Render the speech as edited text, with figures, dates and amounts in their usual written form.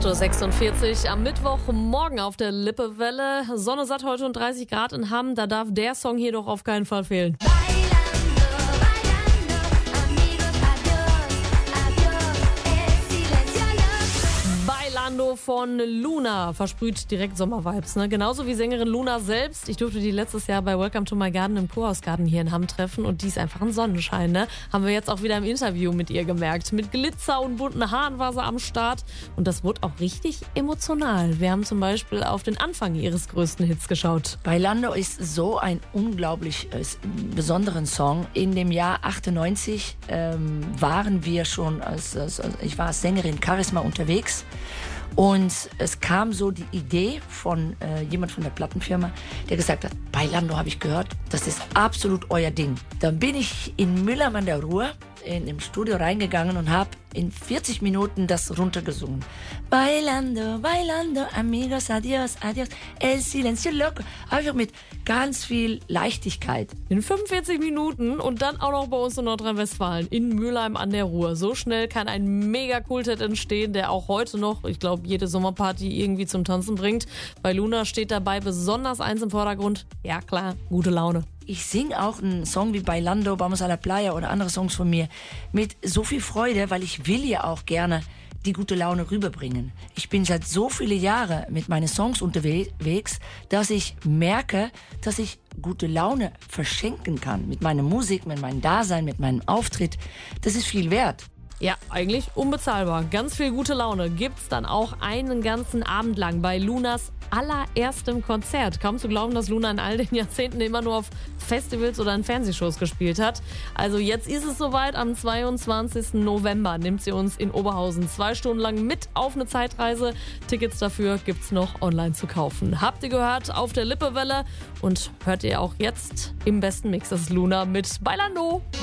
8.46 Uhr am Mittwochmorgen auf der Lippewelle. Sonne satt heute und 30 Grad in Hamm. Da darf der Song hier doch auf keinen Fall fehlen. Bailando von Luna versprüht direkt Sommervibes, ne? Genauso wie Sängerin Luna selbst. Ich durfte die letztes Jahr bei Welcome to My Garden im Kurhausgarten hier in Hamm treffen und die ist einfach ein Sonnenschein, ne? Haben wir jetzt auch wieder im Interview mit ihr gemerkt. Mit Glitzer und bunten Haaren war sie am Start und das wurde auch richtig emotional. Wir haben zum Beispiel auf den Anfang ihres größten Hits geschaut. Bailando ist so ein unglaublich besonderen Song. In dem Jahr 98 waren wir schon, ich war als Sängerin Charisma unterwegs. Und es kam so die Idee von jemand von der Plattenfirma, der gesagt hat, Bailando habe ich gehört, das ist absolut euer Ding. Dann bin ich in Mülheim an der Ruhr im Studio reingegangen und habe in 40 Minuten das runtergesungen. Bailando, bailando, amigos, adios, adios, el silencio loco. Einfach mit ganz viel Leichtigkeit. In 45 Minuten und dann auch noch bei uns in Nordrhein-Westfalen, in Mülheim an der Ruhr. So schnell kann ein Mega-Kulthit entstehen, der auch heute noch, ich glaube, jede Sommerparty irgendwie zum Tanzen bringt. Bei Luna steht dabei besonders eins im Vordergrund. Ja klar, gute Laune. Ich singe auch einen Song wie Bailando, Vamos a la Playa oder andere Songs von mir mit so viel Freude, weil ich will ja auch gerne die gute Laune rüberbringen. Ich bin seit so viele Jahre mit meinen Songs unterwegs, dass ich merke, dass ich gute Laune verschenken kann. Mit meiner Musik, mit meinem Dasein, mit meinem Auftritt. Das ist viel wert. Ja, eigentlich unbezahlbar. Ganz viel gute Laune gibt's dann auch einen ganzen Abend lang bei Lunas allererstem Konzert. Kaum zu glauben, dass Luna in all den Jahrzehnten immer nur auf Festivals oder in Fernsehshows gespielt hat. Also jetzt ist es soweit. Am 22. November nimmt sie uns in Oberhausen 2 Stunden lang mit auf eine Zeitreise. Tickets dafür gibt's noch online zu kaufen. Habt ihr gehört auf der Lippewelle und hört ihr auch jetzt im besten Mix. Das ist Luna mit Bailando.